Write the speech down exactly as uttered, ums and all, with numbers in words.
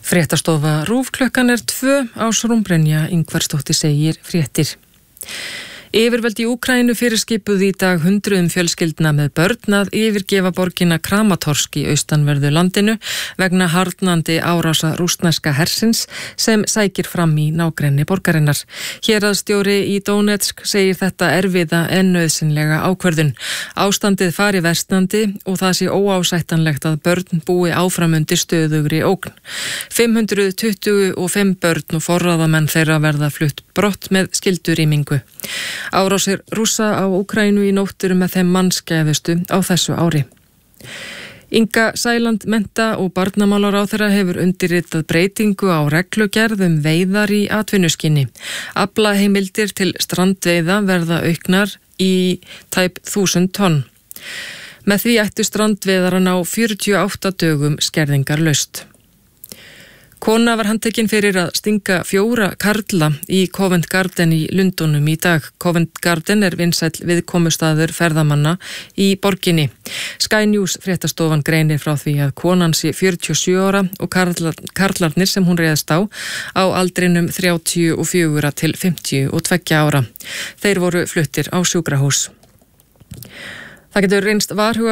Fréttastofa RÚV klukkan er tvö á Brynja Ingvarsdóttir segir fréttir. Yfirvöld í Úkraínu fyrirskipuðu í dag hundruðum fjölskyldna með börn að yfirgefa borgina Kramatorsk í austanverðu landinu vegna harðnandi árása rússneska hersins sem sækir fram í nágrenni borgarinnar. Héraðsstjóri í Donetsk segir þetta erfiða en nauðsynlega ákvörðun. Ástandið fari versnandi og það sé óásættanlegt að börn búi áfram undir stöðugri ógn. fimm hundruð tuttugu og fimm börn og forráðamenn þeirra verða flutt brott með skyldurýmingu. Árásir Rússa á Úkraínu í nótt eru með þeim mannskæðustu á þessu ári. Inga Sæland mennta- og barnamálaráðherra hefur undirritað breytingu á reglugerð um veiðar í atvinnuskyni. Aflaheimildir til strandveiða verða auknar í tæp þúsund tonn. Með því ættu strandveiðar að ná fjörutíu og átta dögum skerðingarlaust. Kona var handtekinn fyrir að stinga fjóra karla í Covent Garden í Lundúnum í dag. Covent Garden er vinsæll viðkomustaður ferðamanna í borginni. Sky News fréttastofan greinir frá því að konan sé fjörutíu og sjö ára og karlar, karlarnir sem hún réðst á á aldrinum þrjátíu og fjögur til fimmtíu og tveggja ára. Þeir voru fluttir á sjúkrahús. Það getur reynst varhuga